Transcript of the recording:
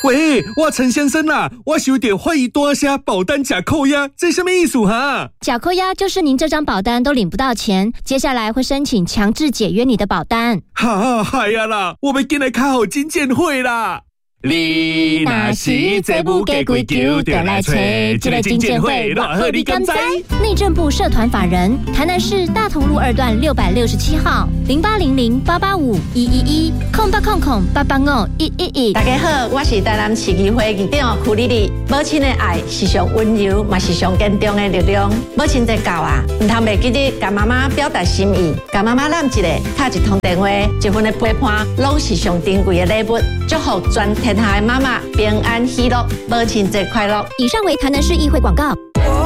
喂，我陈先生啦，我是有点怀疑多些保单假扣押，这什么意思哈？ 假扣押就是您这张保单都领不到钱，接下来会申请强制解约你的保单。 哈，嗨呀啦，我们今来开好金鉴会啦。你若是这不给规矩，就来找这个金鉴会，若好你敢知？ 内政部社团法人，台南市大同路2段667号08008851110800885111。 大家好，我是台南市议会议长曲丽丽。母亲的爱是上温柔，嘛是上坚强的力量。母亲节到啊，唔通袂记得甲妈妈表达心意，甲妈妈揽一个，敲一通电话，一份的陪伴，拢是上珍贵的礼物。祝福全天下的妈妈平安喜乐，母亲节快乐。 以上为台南市议会广告。